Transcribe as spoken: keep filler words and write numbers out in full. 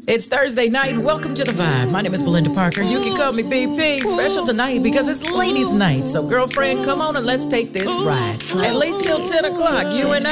It's Thursday night. Welcome to The Vibe. My name is Belinda Parker. You can call me B P. Special tonight because it's ladies' night. So, girlfriend, come on and let's take this ride. At least till ten o'clock, you and I.